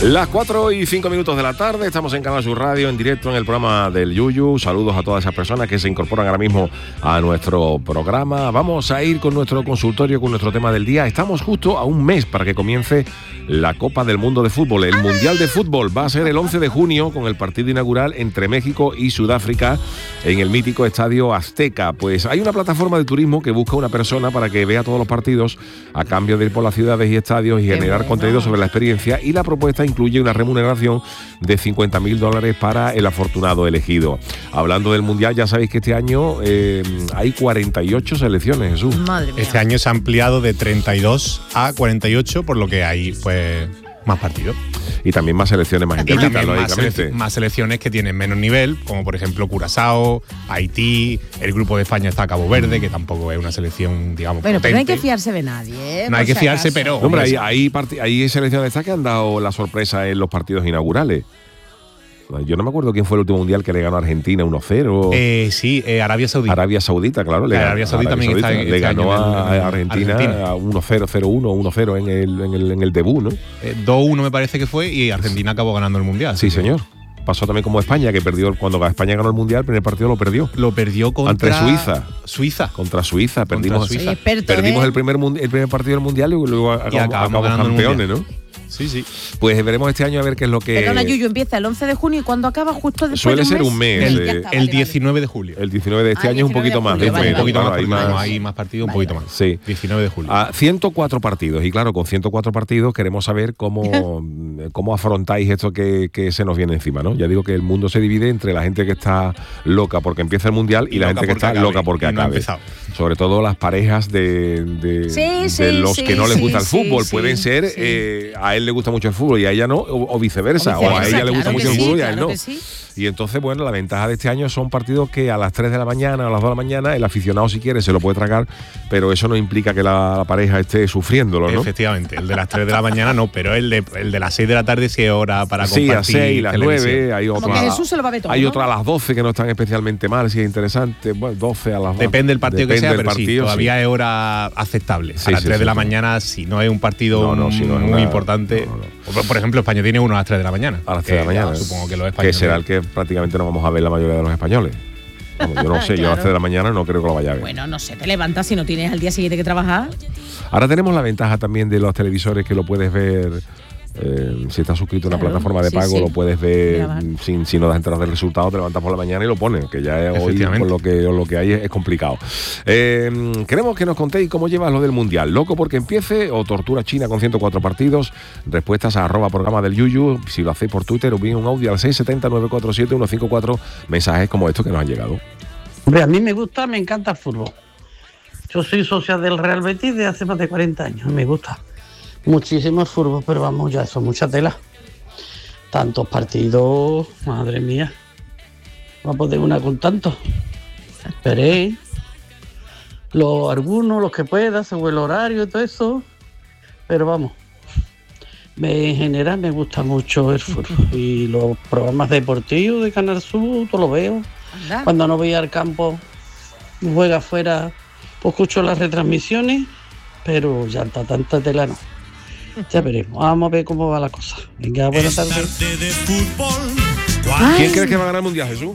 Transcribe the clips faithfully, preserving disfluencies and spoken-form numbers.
Las cuatro y cinco minutos de la tarde, estamos en Canal Sur Radio, en directo en el programa del Yuyu. Saludos a todas esas personas que se incorporan ahora mismo a nuestro programa. Vamos a ir con nuestro consultorio, con nuestro tema del día. Estamos justo a un mes para que comience la Copa del Mundo de Fútbol. El Mundial de Fútbol va a ser el once de junio con el partido inaugural entre México y Sudáfrica en el mítico Estadio Azteca. Pues hay una plataforma de turismo que busca una persona para que vea todos los partidos a cambio de ir por las ciudades y estadios y generar bueno. contenido sobre la experiencia, y la propuesta incluye una remuneración de cincuenta mil dólares para el afortunado elegido. Hablando del Mundial, ya sabéis que este año eh, hay cuarenta y ocho selecciones, Jesús. Madre mía. Este año se ha ampliado de treinta y dos a cuarenta y ocho, por lo que hay pues más partidos. Y también más selecciones más intensas, lógicamente. Más, más selecciones que tienen menos nivel, como por ejemplo Curazao, Haití, el grupo de España está Cabo Verde, que tampoco es una selección, digamos, bueno, potente. pero no hay que fiarse de nadie, ¿eh? No hay que si fiarse, acaso. pero... Hombre, hay, hay, part- hay selecciones estas que han dado la sorpresa en los partidos inaugurales. Yo no me acuerdo quién fue el último mundial que le ganó a Argentina uno cero. Eh, sí, eh, Arabia Saudita. Arabia Saudita, claro. Le Arabia Saudita también está en le este ganó año a en- en Argentina, Argentina. a uno cero, cero uno, uno cero en el, en, el, en el debut, ¿no? Eh, dos uno me parece que fue, y Argentina acabó ganando el Mundial. Sí, señor. Pasó también como España, que perdió cuando España ganó el Mundial, el primer partido lo perdió. Lo perdió contra... Ante Suiza. Suiza. Contra Suiza. Contra Perdimos, Suiza. Soy experto, perdimos ¿eh? el, primer mundi- el primer partido del Mundial y luego acabamos, acabamos acabamos ganando el campeones, Mundial. ¿no? Sí, sí. Pues veremos este año a ver qué es lo que... Perdona, Yuyu, empieza el once de junio y cuando acaba justo después Suele de un ser mes. un mes, El, eh, Ya está, el vale, diecinueve de julio. El diecinueve de este Ah, año es un diecinueve poquito de más. julio, de vale, un un poquito claro, más, hay porque más- hay más partidos, un Vale, poquito vale. más. Sí. diecinueve de julio. A ciento cuatro partidos, y claro, con ciento cuatro partidos queremos saber cómo, cómo afrontáis esto que, que se nos viene encima, ¿no? Ya digo que el mundo se divide entre la gente que está loca porque empieza el Mundial y, Y la loca gente que porque está acabe, loca porque y no ha acabe. empezado. Sobre todo las parejas de, de, Sí, de sí, los sí, que no les sí, gusta el sí, fútbol. sí, Pueden ser, sí. eh, a él le gusta mucho el fútbol y a ella no, o, o viceversa. O, a viceversa, ella le gusta claro mucho que el sí, fútbol y a él claro no. que sí. Y entonces, bueno, la ventaja de este año son partidos que a las tres de la mañana, a las dos de la mañana, el aficionado si quiere se lo puede tragar, pero eso no implica que la, la pareja esté sufriéndolo, ¿no? Efectivamente, el de las tres de la mañana no, pero el de, el de las seis de la tarde sí es hora para Sí, compartir. a seis, las televisión. nueve, hay Como otra, que Jesús se lo va a ver todo, hay ¿no? otra a las doce que no están especialmente mal, si es interesante, bueno, doce a las Depende del partido que depende sea, del pero partido, sí, todavía es hora aceptable. Sí, a las sí, tres sí, de la sí. mañana, si no es un partido No, no, si no es muy una- importante. no, no, no. Por, por ejemplo, España tiene uno a las tres de la mañana. A las tres de la que mañana. Supongo que los Que españoles. será el que prácticamente no vamos a ver la mayoría de los españoles. Vamos, yo no sé, yo a las Claro. tres de la mañana no creo que lo vaya a ver. Bueno, no sé, te levantas si no tienes al día siguiente que trabajar. Ahora tenemos la ventaja también de los televisores que lo puedes ver. Eh, si estás suscrito a una Claro, plataforma de sí, pago, sí. lo puedes ver Grabar. mm, sin, sin no das enteras del resultado, te levantas por la mañana y lo pones, que ya es hoy Efectivamente. con lo que, lo que hay es, es complicado. Eh, queremos que nos contéis cómo llevas lo del Mundial. ¿Loco porque empiece o tortura china con ciento cuatro partidos? Respuestas a arroba programa del Yuyu. Si lo hacéis por Twitter, os envíen un audio al seis siete cero, nueve cuatro siete, uno cinco cuatro. Mensajes como estos que nos han llegado. Hombre, a mí me gusta, me encanta el fútbol. Yo soy socia del Real Betis de hace más de cuarenta años, me gusta muchísimo el fútbol, pero vamos, ya son mucha tela. Tantos partidos, madre mía. No va a poder una con tantos. Esperé. Los, algunos, los que pueda, según el horario y todo eso. Pero vamos, me, en general me gusta mucho el fútbol. Y los programas deportivos de Canal Sur, todo lo veo. Anda. Cuando no voy al campo, juega afuera, pues escucho las retransmisiones, pero ya está tanta tela no. Ya veremos, vamos a ver cómo va la cosa. Venga, buenas tardes. ¿Quién crees que va a ganar el Mundial, Jesús?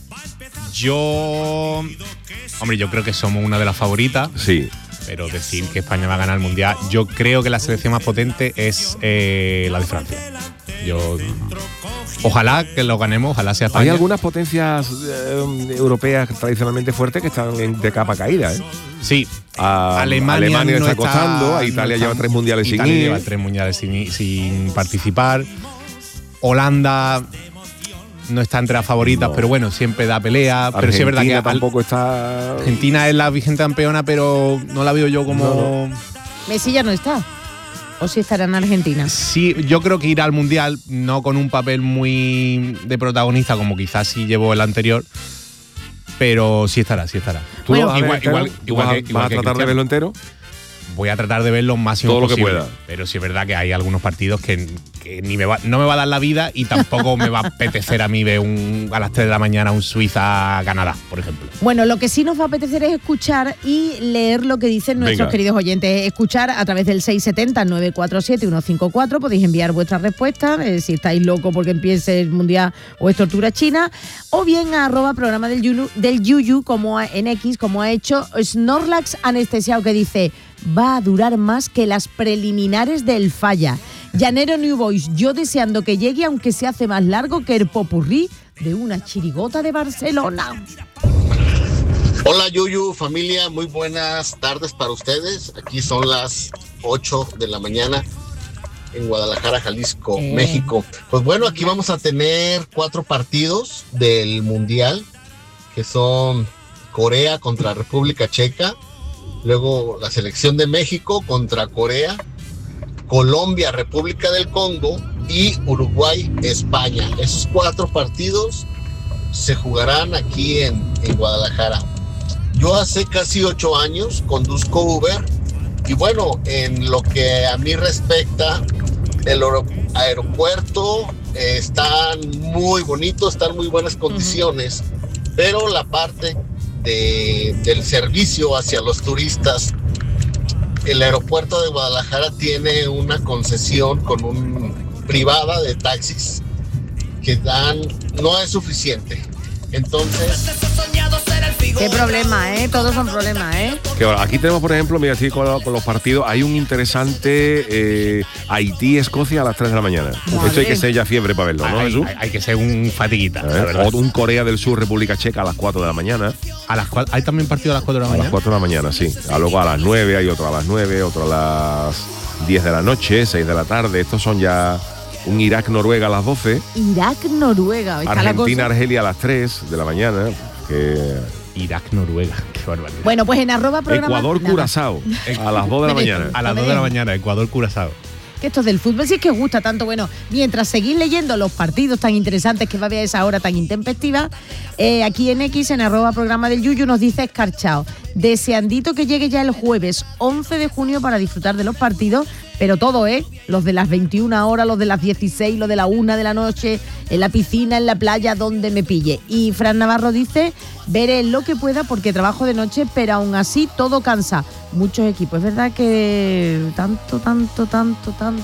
Yo. Hombre, yo creo que somos una de las favoritas. Sí. Pero decir que España va a ganar el Mundial, yo creo que la selección más potente es eh, la de Francia. Yo ojalá que lo ganemos, ojalá sea España. Hay algunas potencias eh, europeas tradicionalmente fuertes que están en- de capa caída, ¿eh? Sí. A Alemania, Alemania no está costando, a Italia no lleva está- tres mundiales sin Italia ir. lleva tres mundiales sin, sin participar. Holanda no está entre las favoritas, No. pero bueno, siempre da pelea. Pero sí es verdad que Argentina al- tampoco está. Argentina es la vigente campeona, pero no la veo yo como. No, Messi ya no está. O si estará en Argentina. Sí, yo creo que irá al Mundial, no con un papel muy de protagonista como quizás sí llevó el anterior, pero sí estará, sí estará. ¿Tú Bueno, lo vas a ver igual- entero? igual- ¿Tú igual vas a- que- igual vas a que tratar de Cristiano. verlo entero? voy a tratar de ver lo máximo todo lo que posible. pueda. Pero sí es verdad que hay algunos partidos que, que ni me va, no me va a dar la vida y tampoco me va a apetecer a mí ver un, a las tres de la mañana un Suiza-Canadá, por ejemplo. Bueno, lo que sí nos va a apetecer es escuchar y leer lo que dicen nuestros Venga. queridos oyentes. Escuchar a través del seis siete cero, nueve cuatro siete, uno cinco cuatro. Podéis enviar vuestras respuestas, eh, si estáis locos porque empiece el Mundial o es tortura china. O bien a arroba programa del Yuyu, del Yuyu como a, en X, como ha hecho Snorlax Anestesiado, que dice: va a durar más que las preliminares del Falla. Llanero New Boys, yo deseando que llegue, aunque se hace más largo que el popurrí de una chirigota de Barcelona. Hola Yuyu, familia, muy buenas tardes para ustedes. Aquí son las ocho de la mañana en Guadalajara, Jalisco, Eh. México. Pues bueno, aquí vamos a tener cuatro partidos del Mundial, que son Corea contra República Checa, luego la selección de México contra Corea, Colombia, República del Congo y Uruguay, España. Esos cuatro partidos se jugarán aquí en, en Guadalajara. Yo hace casi ocho años conduzco Uber y bueno, en lo que a mí respecta, el aer- aeropuerto eh, está muy bonito, está en muy buenas condiciones, uh-huh. pero la parte de, del servicio hacia los turistas, el aeropuerto de Guadalajara tiene una concesión con un privada de taxis que dan, no es suficiente. Entonces, qué problema, ¿eh? Todos son problemas, ¿eh? Que ahora, aquí tenemos, por ejemplo, mira, aquí con, con los partidos, hay un interesante eh, Haití-Escocia a las tres de la mañana. Madre. Esto hay que ser ya fiebre para verlo, ¿no, hay, Jesús? hay, hay que ser un fatiguita, ¿Eh? la verdad. O un Corea del Sur, República Checa a las cuatro de la mañana. A las cuatro, ¿hay también partido a las cuatro de la A mañana? las cuatro de la mañana, sí. A luego a las nueve, hay otro a las nueve, otro a las diez de la noche, seis de la tarde. Estos son ya un Irak-Noruega a las doce. Irak-Noruega. Está la cosa. Argentina-Argelia a las tres de la mañana. Que Irak-Noruega, qué barbaridad. Bueno, pues en arroba programa... Ecuador-Curazao a las dos de la mañana. A las dos de la mañana, Ecuador-Curazao. Que esto del fútbol sí es que os gusta tanto. Bueno, mientras seguís leyendo los partidos tan interesantes que va a haber a esa hora tan intempestiva, eh, aquí en X, en arroba programa del Yuyu, nos dice Escarchao: deseandito que llegue ya el jueves once de junio para disfrutar de los partidos, pero todo, ¿eh? Los de las veintiuna horas, los de las dieciséis, los de la una de la noche, en la piscina, en la playa, donde me pille. Y Fran Navarro dice: veré lo que pueda porque trabajo de noche, pero aún así todo cansa. Muchos equipos. Es verdad que tanto, tanto, tanto, tanto.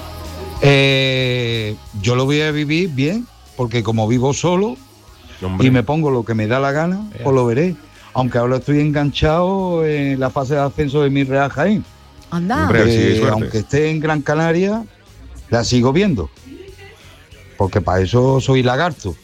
Eh, yo lo voy a vivir bien, porque como vivo solo Hombre. y me pongo lo que me da la gana, pues lo veré. Aunque ahora estoy enganchado en la fase de ascenso de mi Real Jaén. Anda. Hombre, sí, Eh, suerte. aunque esté en Gran Canaria, la sigo viendo. Porque para eso soy lagarto.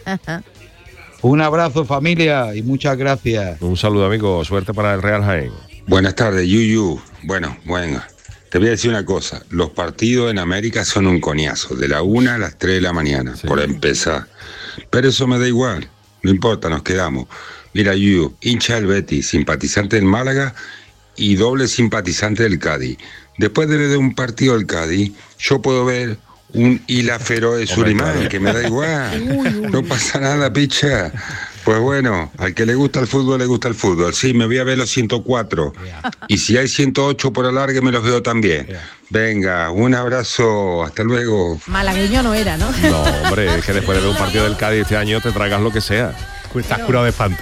Un abrazo, familia, y muchas gracias. Un saludo, amigo. Suerte para el Real Jaén. Buenas tardes, Yuyu. Bueno, bueno, te voy a decir una cosa. Los partidos en América son un coñazo, de la una a las tres de la mañana, Sí. por empezar. Pero eso me da igual, no importa, nos quedamos. Mira, Yuyu, hincha del Betis, simpatizante del Málaga y doble simpatizante del Cádiz. Después de ver un partido del Cádiz, yo puedo ver un Isla Feroe Surimán, claro. que me da igual. No pasa nada, picha. Pues bueno, al que le gusta el fútbol, le gusta el fútbol. Sí, me voy a ver los ciento cuatro. Y si hay ciento ocho por alargue, me los veo también. Venga, un abrazo, hasta luego. Malagueño no era, ¿no? No, hombre, es que después de ver un partido del Cádiz este año te tragas lo que sea. Estás curado de espanto.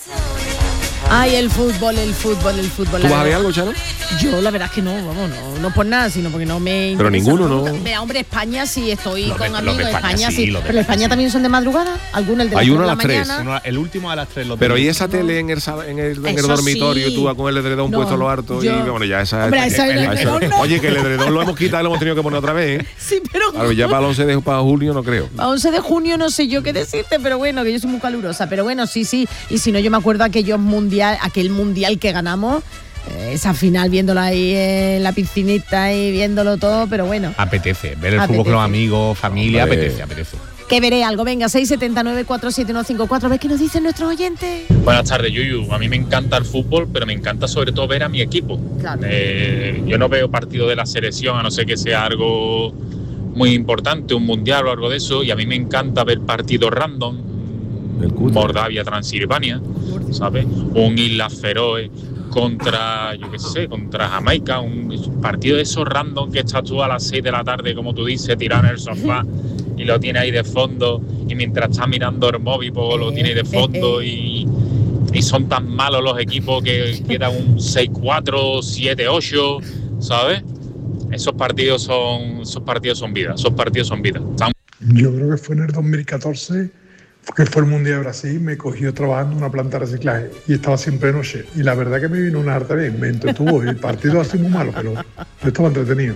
Ay, el fútbol, el fútbol, el fútbol. ¿Tú la vas a ver verdad. algo, Chano? Yo la verdad es que no, vamos, no, no por nada, sino porque no me Pero interesa, ninguno, ¿no? Mira, hombre, España sí estoy Los de- con los amigos de de España España, sí, sí. los de Pero España España también son de madrugada, algunos el de las Hay tres uno de a la las tres. mañana. Uno- el último a las tres. Los Pero de- ¿y esa tele en el, sal- en el, en el Eso dormitorio, sí. tú vas con el edredón No, puesto a lo harto? yo- Y bueno, ya esa Hombre, esa eh, el eh, edredón esa- no. Oye, que el edredón lo hemos quitado y lo hemos tenido que poner otra vez, ¿eh? Sí, pero Claro, ya para el once de para julio no creo. a once de junio no sé yo qué decirte, pero bueno, que yo soy muy calurosa. Pero bueno, sí, sí. Y si no, yo me acuerdo aquellos mundial, aquel mundial que ganamos, eh, esa final viéndola ahí en la piscinita y viéndolo todo, pero bueno. Apetece. Ver el Apetece. fútbol con los amigos, familia, Hombre. apetece, apetece. Que veré algo. Venga, seis siete nueve cuatro siete uno cinco cuatro. A ver qué nos dicen nuestros oyentes. Buenas tardes, Yuyu. A mí me encanta el fútbol, pero me encanta sobre todo ver a mi equipo. Claro. Eh, yo no veo partido de la selección, a no ser que sea algo muy importante, un mundial o algo de eso, y a mí me encanta ver partidos random. El cutre. Moldavia, Transilvania, ¿sabes? Un Islas Feroe contra, yo qué sé, contra Jamaica, un, un partido de esos random que estás tú a las seis de la tarde, como tú dices, tirado en el sofá y lo tienes ahí de fondo, y mientras estás mirando el móvil, pues lo tienes ahí de fondo, y, y son tan malos los equipos que quedan un seis cuatro, siete ocho, ¿sabes? Esos partidos son, esos partidos son vida, esos partidos son vida. Están... Yo creo que fue en el dos mil catorce, que fue el Mundial de Brasil, me cogió trabajando en una planta de reciclaje y estaba siempre de noche. Y la verdad que me vino una harta bien, me entretuvo. El partido ha sido muy malo, pero yo estaba entretenido.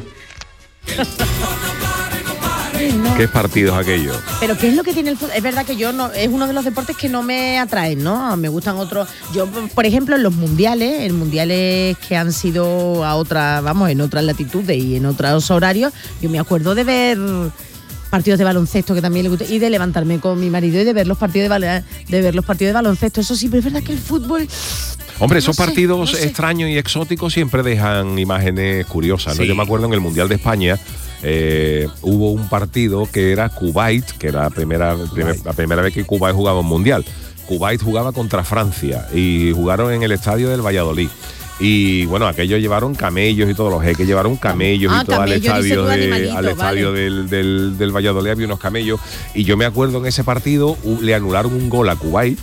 No. ¿Qué partidos aquellos? Pero ¿qué es lo que tiene el fútbol? Es verdad que yo no, es uno de los deportes que no me atraen, ¿no? Me gustan otros. Yo, por ejemplo, en los mundiales, en mundiales que han sido a otra, vamos, en otras latitudes y en otros horarios, yo me acuerdo de ver partidos de baloncesto que también le gusta, y de levantarme con mi marido y de ver los partidos de, bal- de ver los partidos de baloncesto. Eso sí, pero es verdad que el fútbol... Hombre, no esos sé, partidos no sé. extraños y exóticos siempre dejan imágenes curiosas, ¿no? Sí. Yo me acuerdo en el Mundial de España eh, hubo un partido que era Kuwait, que era la primera, primer- la primera vez que Kuwait jugaba un Mundial. Kuwait jugaba contra Francia y jugaron en el estadio del Valladolid. Y bueno, aquellos llevaron camellos y todos los jeques llevaron camellos Ah, y todo al camellos, estadio, dice tu de, animalito, al estadio vale. del, del, del Valladolid había unos camellos. Y yo me acuerdo en ese partido u- le anularon un gol a Kuwait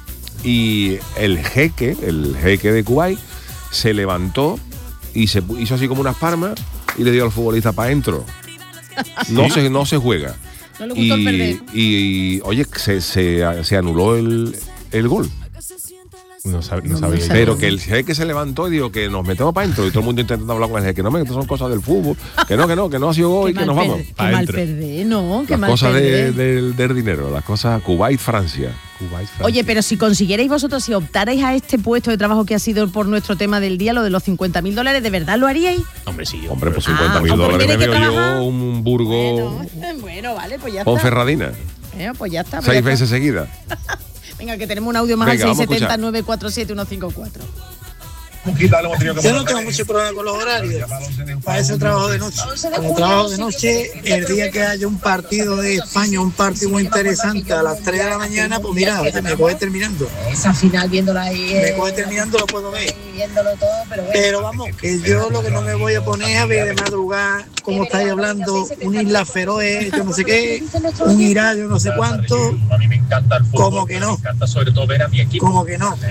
y el jeque, el jeque de Kuwait, se levantó y se pu- hizo así como unas palmas y le dio al futbolista para adentro. No se, no se juega. No le gustó Y, perder. y, oye, se, se, se anuló el, el gol. No, sab- no No, sabía. no yo. sabía. Pero que el jeque se levantó y dijo que nos metemos para adentro y todo el mundo intentando hablar con el jeque. No, me, que estas son cosas del fútbol. Que no, que no, que no ha sido gol y Qué que mal nos vamos. per- Qué Pa' mal dentro. perder, no, qué Las mal cosas de- perder. del, del dinero, las cosas Kuwait-Francia. Kuwait, Francia. Oye, pero si consiguierais vosotros, si optarais a este puesto de trabajo que ha sido por nuestro tema del día, lo de los cincuenta mil dólares, ¿de verdad lo haríais? Hombre, sí. Hombre, pues Ah, cincuenta mil ah, porque dólares me tiene que veo trabajar. yo un Burgo Bueno, bueno, vale, pues ya con está. Ferradina. Bueno, pues ya está. pues Seis ya veces está. seguidas. Venga, que tenemos un audio más Venga, al vamos a seis siete escuchar. cero, nueve cuatro siete, uno cinco cuatro. Yo no tengo mucho problema con los horarios. Para eso trabajo de noche. Como trabajo de noche, el día que haya un partido de España, un partido muy interesante a las tres de la mañana, pues mira, me coge terminando. Esa final viéndola ahí. Me coge terminando, lo puedo ver. Viéndolo todo, pero bueno. Pero vamos, que yo lo que no me voy a poner es a ver de madrugada, como estáis hablando, un Isla Feroe, yo no sé qué, un Irak, yo no sé cuánto. A mí me encanta el fútbol. Como que no. Me encanta sobre todo ver a mi equipo. Como que no.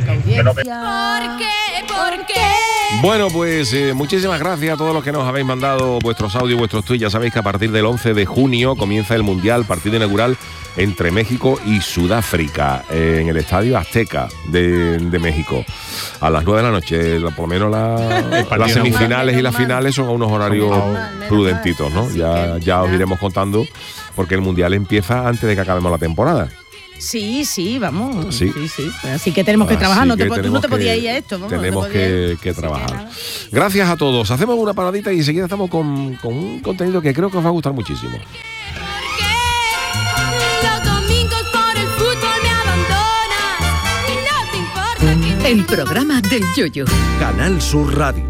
¿Por qué? Bueno, pues eh, muchísimas gracias a todos los que nos habéis mandado vuestros audios, vuestros tweets. Ya sabéis que a partir del once de junio comienza el Mundial, partido inaugural entre México y Sudáfrica, eh, en el Estadio Azteca de, de México. A las nueve de la noche, la- por lo menos la- partido las semifinales inaugural. y las finales son a unos horarios Menos mal, menos prudentitos, ¿no? mal. Así Ya, que, ya os nada. iremos contando, porque el Mundial empieza antes de que acabemos la temporada. Sí, sí, vamos. Sí. Sí, sí. Así que tenemos que Así trabajar. No que te, po- tú no tenemos te que- podías ir a esto. Vamos, no te Tenemos podías que, ir. que Así trabajar. nada. Gracias a todos. Hacemos una paradita y enseguida estamos con, con un contenido que creo que os va a gustar muchísimo. Los domingos por el fútbol me abandonas y no te importa que... El programa del Yoyo. Canal Sur Radio.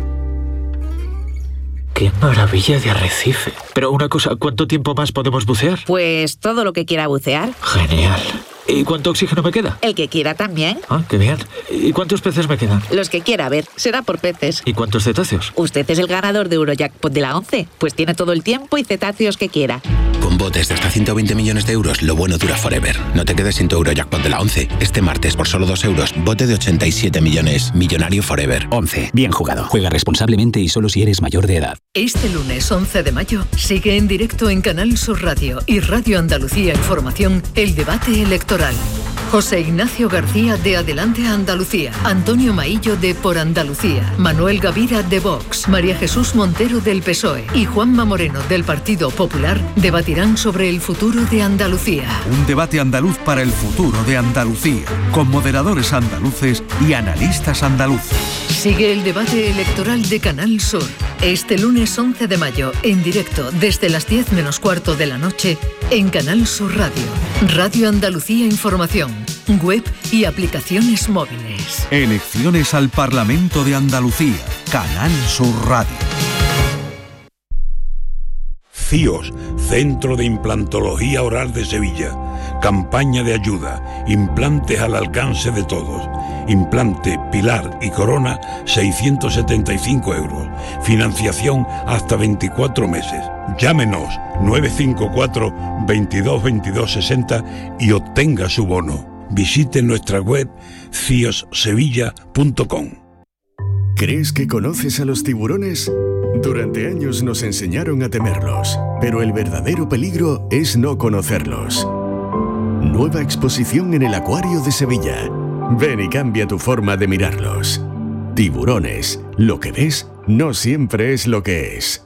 ¡Qué maravilla de arrecife! Pero una cosa, ¿cuánto tiempo más podemos bucear? Pues todo lo que quiera bucear. Genial. ¿Y cuánto oxígeno me queda? El que quiera también. Ah, qué bien. ¿Y cuántos peces me quedan? Los que quiera ver. Será por peces. ¿Y cuántos cetáceos? Usted es el ganador de Eurojackpot de la once. Pues tiene todo el tiempo y cetáceos que quiera. Con botes de hasta ciento veinte millones de euros, lo bueno dura forever. No te quedes sin tu Eurojackpot de la once. Este martes, por solo dos euros, bote de ochenta y siete millones. Millonario forever. once. Bien jugado. Juega responsablemente y solo si eres mayor de edad. Este lunes once de mayo sigue en directo en Canal Sur Radio y Radio Andalucía Información el debate electoral. José Ignacio García de Adelante Andalucía, Antonio Maillo de Por Andalucía, Manuel Gavira de Vox, María Jesús Montero del P S O E y Juanma Moreno del Partido Popular debatirán sobre el futuro de Andalucía. Un debate andaluz para el futuro de Andalucía, con moderadores andaluces y analistas andaluces. Sigue el debate electoral de Canal Sur. Este lunes once de mayo, en directo desde las diez menos cuarto de la noche, en Canal Sur Radio, Radio Andalucía Información, web y aplicaciones móviles. Elecciones al Parlamento de Andalucía, Canal Sur Radio. CIOS, Centro de Implantología Oral de Sevilla. Campaña de ayuda, implantes al alcance de todos. implante, pilar y corona, seiscientos setenta y cinco euros. Financiación hasta veinticuatro meses. Llámenos nueve cinco cuatro, veintidós, veintidós, sesenta y obtenga su bono. Visite nuestra web cios sevilla punto com. ¿Crees que conoces a los tiburones? Durante años nos enseñaron a temerlos, pero el verdadero peligro es no conocerlos. Nueva exposición en el Acuario de Sevilla. Ven y cambia tu forma de mirarlos. Tiburones. Lo que ves no siempre es lo que es.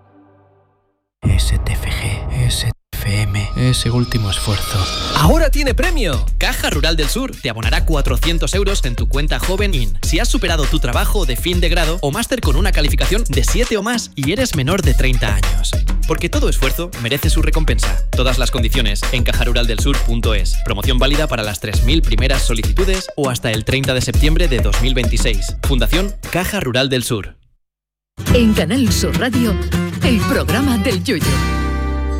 S T F G, S T F M, ese último esfuerzo. ¡Ahora tiene premio! Caja Rural del Sur te abonará cuatrocientos euros en tu cuenta Joven In si has superado tu trabajo de fin de grado o máster con una calificación de siete o más y eres menor de treinta años. Porque todo esfuerzo merece su recompensa. Todas las condiciones en caja rural del sur punto es. Promoción válida para las tres mil primeras solicitudes o hasta el treinta de septiembre de dos mil veintiséis. Fundación Caja Rural del Sur. En Canal Sur Radio, el programa del Yoyo.